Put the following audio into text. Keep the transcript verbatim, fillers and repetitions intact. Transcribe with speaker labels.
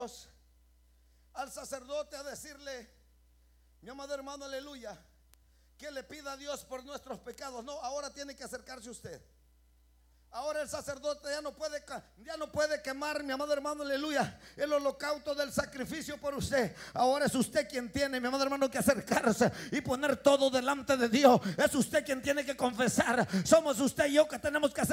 Speaker 1: al sacerdote a decirle, mi amado hermano, aleluya, que le pida a Dios por nuestros pecados. No, ahora tiene que acercarse usted. Ahora el sacerdote ya no puede, ya no puede quemar, mi amado hermano, aleluya, el holocausto del sacrificio por usted. Ahora es usted quien tiene, mi amado hermano, que acercarse y poner todo delante de Dios. Es usted quien tiene que confesar. Somos usted y yo que tenemos que hacer